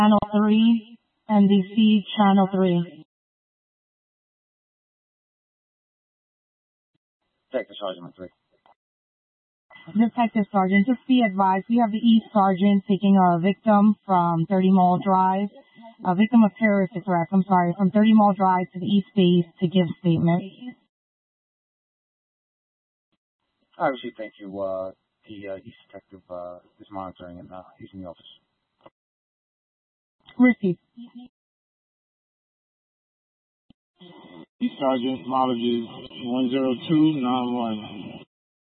Channel 3, NBC Channel 3. Detective Sergeant 3. Detective Sergeant, just be advised, we have the East Sergeant taking a victim from 30 Mall Drive, a victim of terroristic threats, from 30 Mall Drive to the East Base to give statement. I received, thank you. The East Detective is monitoring and he's in the office. Received. East Sergeant, mileage is 10291.